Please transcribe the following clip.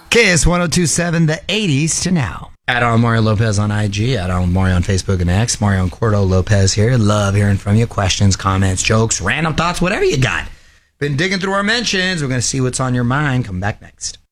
Kiss 1027, the 80s to now. At on Mario Lopez on IG, at on Mario on Facebook and X, Mario and Cordo Lopez here. Love hearing from you. Questions, comments, jokes, random thoughts, whatever you got. Been digging through our mentions. We're going to see what's on your mind. Come back next.